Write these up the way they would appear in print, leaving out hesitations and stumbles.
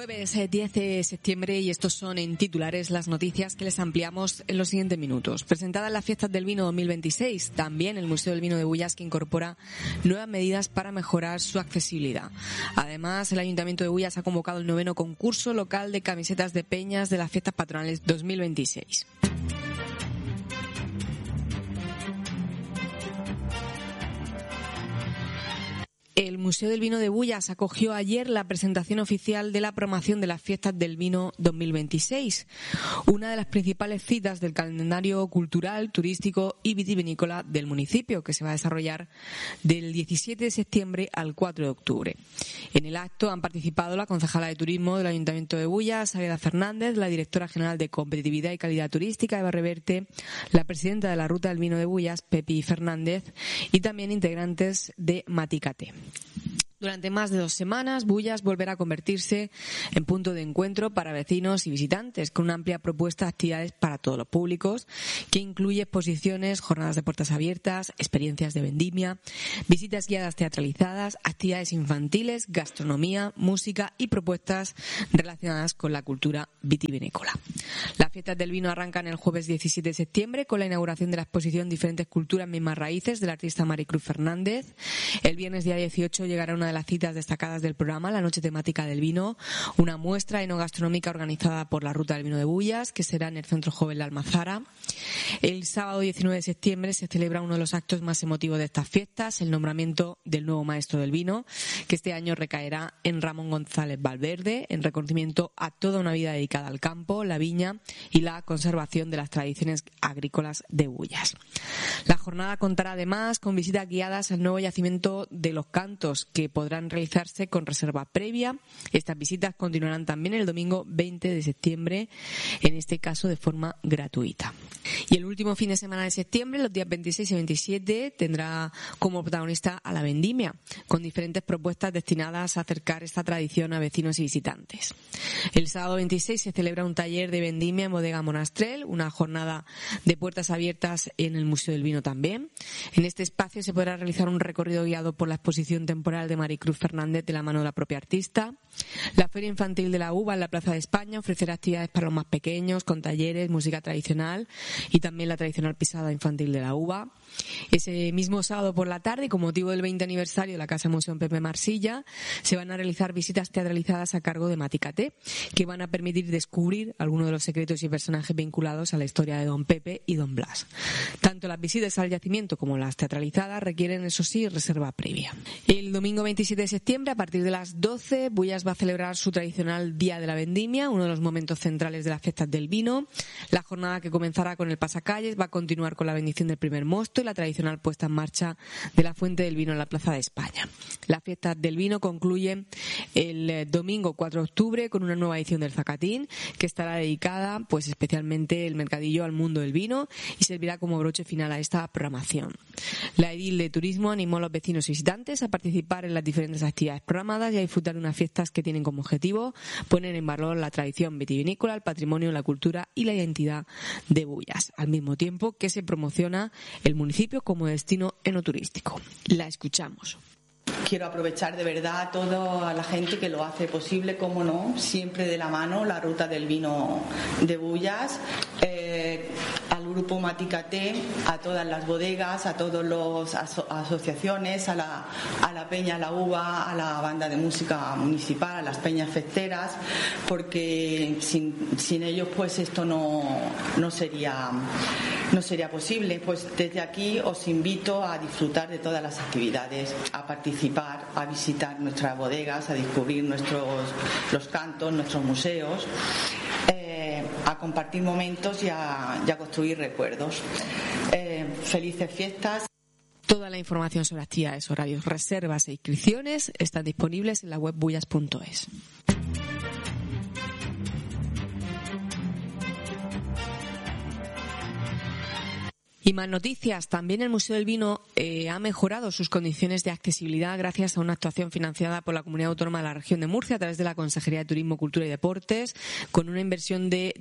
Jueves 10 de septiembre y estos son en titulares las noticias que les ampliamos en los siguientes minutos. Presentadas las fiestas del vino 2026, también el Museo del Vino de Bullas, que incorpora nuevas medidas para mejorar su accesibilidad. Además, el Ayuntamiento de Bullas ha convocado el 9º concurso local de camisetas de peñas de las fiestas patronales 2026. El Museo del Vino de Bullas acogió ayer la presentación oficial de la programación de las fiestas del vino 2026, una de las principales citas del calendario cultural, turístico y vitivinícola del municipio, que se va a desarrollar del 17 de septiembre al 4 de octubre. En el acto han participado la concejala de Turismo del Ayuntamiento de Bullas, Águeda Fernández, la directora general de Competitividad y Calidad Turística, Eva Reverte, la presidenta de la Ruta del Vino de Bullas, Pepi Fernández, y también integrantes de Maticate. Durante más de 2 semanas, Bullas volverá a convertirse en punto de encuentro para vecinos y visitantes, con una amplia propuesta de actividades para todos los públicos, que incluye exposiciones, jornadas de puertas abiertas, experiencias de vendimia, visitas guiadas teatralizadas, actividades infantiles, gastronomía, música y propuestas relacionadas con la cultura vitivinícola. Las fiestas del vino arrancan el jueves 17 de septiembre con la inauguración de la exposición Diferentes Culturas, Mismas Raíces, del artista Maricruz Fernández. El viernes día 18 llegará una de las citas destacadas del programa, la Noche Temática del Vino, una muestra enogastronómica organizada por la Ruta del Vino de Bullas, que será en el Centro Joven La Almazara. El sábado 19 de septiembre se celebra uno de los actos más emotivos de estas fiestas, el nombramiento del nuevo maestro del vino, que este año recaerá en Ramón González Valverde, en reconocimiento a toda una vida dedicada al campo, la viña y la conservación de las tradiciones agrícolas de Bullas. La jornada contará además con visitas guiadas al nuevo yacimiento de Los Cantos, que podrán realizarse con reserva previa. Estas visitas continuarán también el domingo 20 de septiembre, en este caso de forma gratuita. Y el último fin de semana de septiembre, los días 26 y 27, tendrá como protagonista a la vendimia, con diferentes propuestas destinadas a acercar esta tradición a vecinos y visitantes. El sábado 26 se celebra un taller de vendimia en Bodega Monastrell, una jornada de puertas abiertas en el Museo del Vino también. En este espacio se podrá realizar un recorrido guiado por la exposición temporal de Maricruz Fernández de la mano de la propia artista. La Feria Infantil de la Uva en la Plaza de España ofrecerá actividades para los más pequeños, con talleres, música tradicional y también la tradicional pisada infantil de la uva. Ese mismo sábado por la tarde, con motivo del 20 aniversario de la Casa Museo Pepe Marsilla, se van a realizar visitas teatralizadas a cargo de Maticate, que van a permitir descubrir algunos de los secretos y personajes vinculados a la historia de Don Pepe y Don Blas. Tanto las visitas al yacimiento como las teatralizadas requieren, eso sí, reserva previa. El domingo 27 de septiembre, a partir de las 12, Bullas va a celebrar su tradicional Día de la Vendimia, uno de los momentos centrales de las fiestas del vino. La jornada, que comenzará con el pasacalles, va a continuar con la bendición del primer mosto y la tradicional puesta en marcha de la Fuente del Vino en la Plaza de España. Las fiestas del vino concluyen el domingo 4 de octubre con una nueva edición del Zacatín, que estará dedicada, pues especialmente el mercadillo al mundo del vino, y servirá como broche final a esta programación. La edil de Turismo animó a los vecinos y visitantes a participar en las diferentes actividades programadas y a disfrutar de unas fiestas que tienen como objetivo poner en valor la tradición vitivinícola, el patrimonio, la cultura y la identidad de Bullas, al mismo tiempo que se promociona el municipio como destino enoturístico. La escuchamos. Quiero aprovechar de verdad a toda la gente que lo hace posible, como no, siempre de la mano, la Ruta del Vino de Bullas, al grupo Maticate, a todas las bodegas, a todas las asociaciones, a la Peña La Uva, a la banda de música municipal, a las peñas festeras, porque sin ellos pues esto no sería posible. Pues desde aquí os invito a disfrutar de todas las actividades, a participar, a visitar nuestras bodegas, a descubrir los cantos, nuestros museos, a compartir momentos y a construir recuerdos. Felices fiestas. Toda la información sobre actividades, horarios, reservas e inscripciones están disponibles en la web bullas.es. Y más noticias. También el Museo del Vino ha mejorado sus condiciones de accesibilidad gracias a una actuación financiada por la Comunidad Autónoma de la Región de Murcia a través de la Consejería de Turismo, Cultura y Deportes, con una inversión de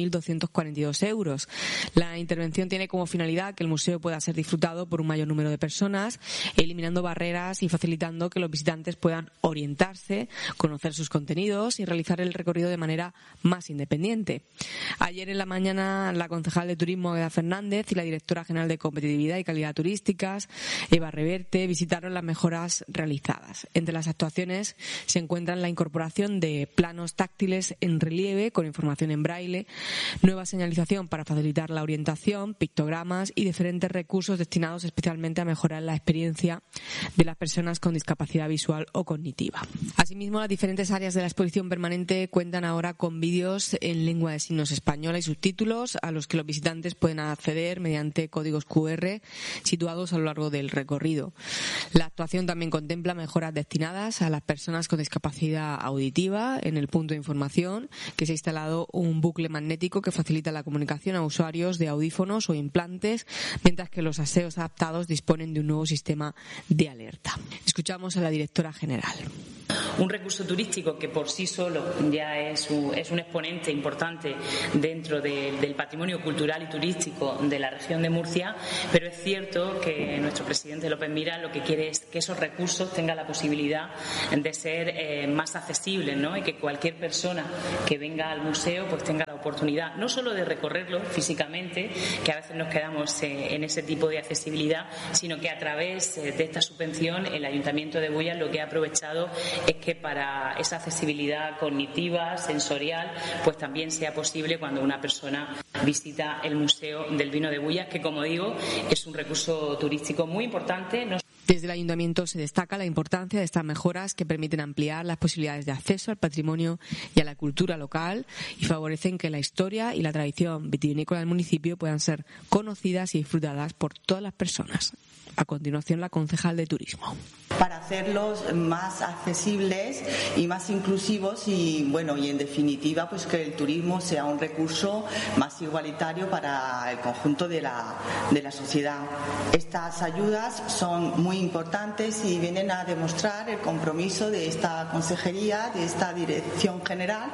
12.242 euros. La intervención tiene como finalidad que el museo pueda ser disfrutado por un mayor número de personas, eliminando barreras y facilitando que los visitantes puedan orientarse, conocer sus contenidos y realizar el recorrido de manera más independiente. Ayer en la mañana, la concejal de Turismo, Águeda Fernández, y la directora general de Competitividad y Calidad Turísticas, Eva Reverte, visitaron las mejoras realizadas. Entre las actuaciones se encuentran la incorporación de planos táctiles en relieve con información en braille, nueva señalización para facilitar la orientación, pictogramas y diferentes recursos destinados especialmente a mejorar la experiencia de las personas con discapacidad visual o cognitiva. Asimismo, las diferentes áreas de la exposición permanente cuentan ahora con vídeos en lengua de signos española y subtítulos a los que los visitantes pueden acceder mediante códigos QR situados a lo largo del recorrido. La actuación también contempla mejoras destinadas a las personas con discapacidad auditiva. En el punto de información que se ha instalado un bucle magnético que facilita la comunicación a usuarios de audífonos o implantes, mientras que los aseos adaptados disponen de un nuevo sistema de alerta. Escuchamos a la directora general. Un recurso turístico que por sí solo ya es un exponente importante dentro del patrimonio cultural y turístico de la región de Murcia, pero es cierto que nuestro presidente López Miras lo que quiere es que esos recursos tengan la posibilidad de ser más accesibles, ¿no? Y que cualquier persona que venga al museo pues tenga la oportunidad no solo de recorrerlo físicamente, que a veces nos quedamos en ese tipo de accesibilidad, sino que a través de esta subvención el Ayuntamiento de Bullas lo que ha aprovechado es que para esa accesibilidad cognitiva, sensorial, pues también sea posible cuando una persona visita el Museo del Vino de Bullas, que, como digo, es un recurso turístico muy importante. Desde el Ayuntamiento se destaca la importancia de estas mejoras que permiten ampliar las posibilidades de acceso al patrimonio y a la cultura local y favorecen que la historia y la tradición vitivinícola del municipio puedan ser conocidas y disfrutadas por todas las personas. A continuación, la concejal de Turismo. Para hacerlos más accesibles y más inclusivos y en definitiva pues que el turismo sea un recurso más igualitario para el conjunto de la sociedad. Estas ayudas son muy importantes y vienen a demostrar el compromiso de esta consejería, de esta dirección general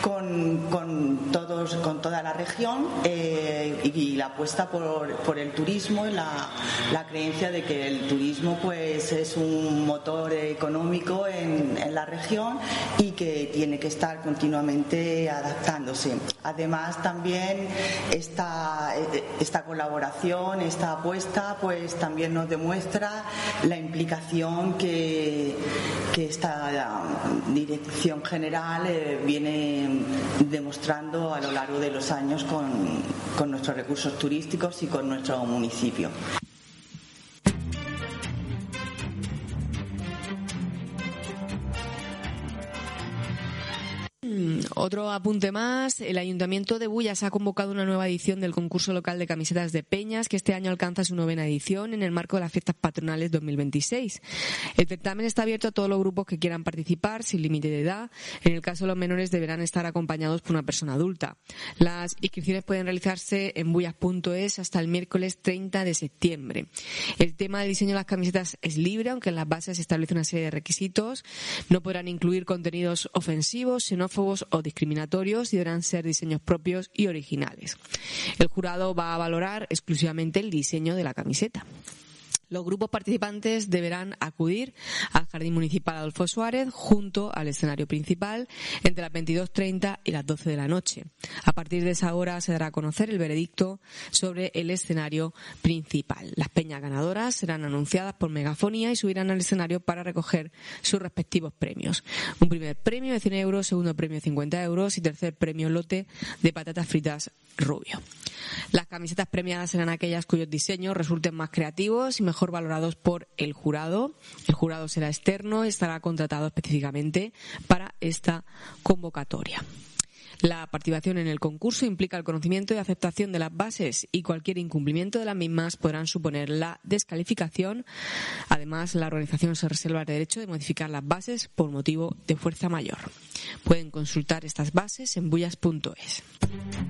con toda la región y la apuesta por el turismo y la creencia de que el turismo pues es un motor económico en la región y que tiene que estar continuamente adaptándose. Además, también esta colaboración, esta apuesta, pues también nos demuestra la implicación que esta dirección general viene demostrando a lo largo de los años con nuestros recursos turísticos y con nuestro municipio. Otro apunte más, el Ayuntamiento de Bullas ha convocado una nueva edición del concurso local de camisetas de peñas que este año alcanza su 9ª edición en el marco de las fiestas patronales 2026. El certamen está abierto a todos los grupos que quieran participar sin límite de edad. En el caso de los menores deberán estar acompañados por una persona adulta. Las inscripciones pueden realizarse en bullas.es hasta el miércoles 30 de septiembre. El tema del diseño de las camisetas es libre, aunque en las bases se establece una serie de requisitos. No podrán incluir contenidos ofensivos, xenófobos o discriminatorios y deberán ser diseños propios y originales. El jurado va a valorar exclusivamente el diseño de la camiseta. Los grupos participantes deberán acudir al Jardín Municipal Adolfo Suárez junto al escenario principal entre las 22:30 y las 12 de la noche. A partir de esa hora se dará a conocer el veredicto sobre el escenario principal. Las peñas ganadoras serán anunciadas por megafonía y subirán al escenario para recoger sus respectivos premios. Un primer premio de 100 euros, segundo premio de 50 euros y tercer premio lote de patatas fritas Rubio. Las camisetas premiadas serán aquellas cuyos diseños resulten más creativos y mejor valorados por el jurado. El jurado será externo y estará contratado específicamente para esta convocatoria. La participación en el concurso implica el conocimiento y aceptación de las bases y cualquier incumplimiento de las mismas podrán suponer la descalificación. Además, la organización se reserva el derecho de modificar las bases por motivo de fuerza mayor. Pueden consultar estas bases en bullas.es.